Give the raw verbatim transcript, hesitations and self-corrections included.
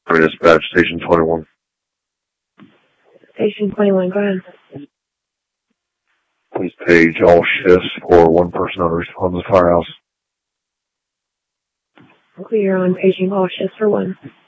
Dispatch, Station twenty-one. Station twenty-one, go ahead. Please page all shifts for one person on the firehouse. Clear on paging all shifts for one.